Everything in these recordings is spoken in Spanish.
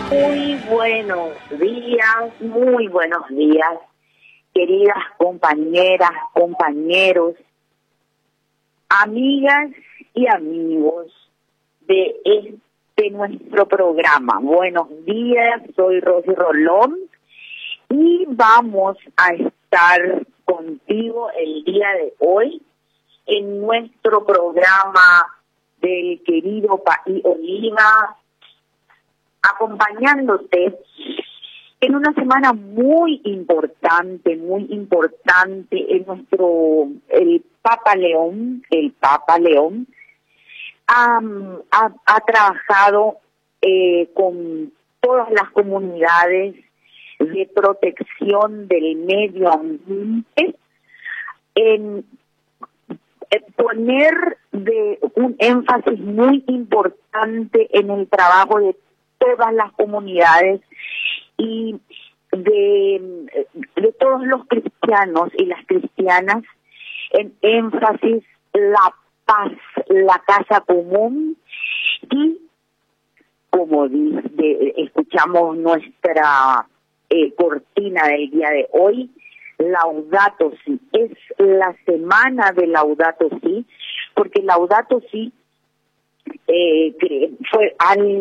Muy buenos días, queridas compañeras, compañeros, amigas y amigos de nuestro programa. Buenos días, soy Rosy Rolón y vamos a estar contigo el día de hoy en nuestro programa del querido País Oliva, acompañándote en una semana muy importante en el Papa León ha trabajado con todas las comunidades de protección del medio ambiente en poner un énfasis muy importante en el trabajo de todas las comunidades y de todos los cristianos y las cristianas, en énfasis la paz, la casa común y, como escuchamos nuestra cortina del día de hoy, Laudato Si. Es la semana de Laudato Si, porque Laudato Si fue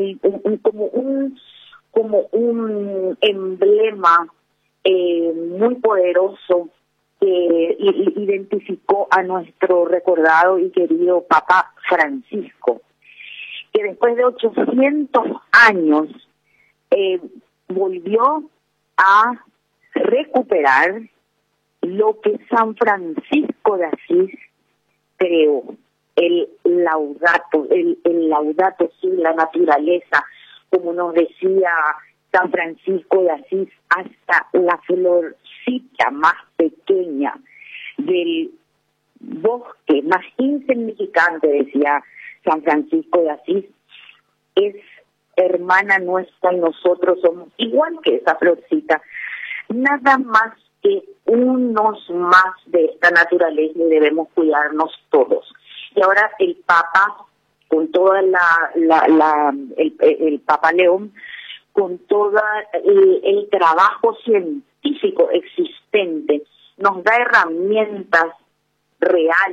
como un emblema muy poderoso que identificó a nuestro recordado y querido Papa Francisco, que después de 800 años volvió a recuperar lo que San Francisco de Asís creó, el Laudato Si, la naturaleza, como nos decía San Francisco de Asís, hasta la florcita más pequeña del bosque más insignificante, decía San Francisco de Asís, es hermana nuestra y nosotros somos igual que esa florcita, nada más que unos más de esta naturaleza y debemos cuidarnos todos. Y ahora el Papa, con toda el Papa León, con todo el trabajo científico existente, nos da herramientas reales